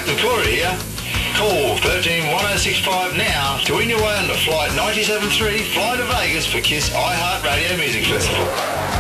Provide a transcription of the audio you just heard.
Captain Corey here. Call 131065 now to win your way on the Flight 97.3 Fly to Vegas for KISS iHeartRadio Music Festival.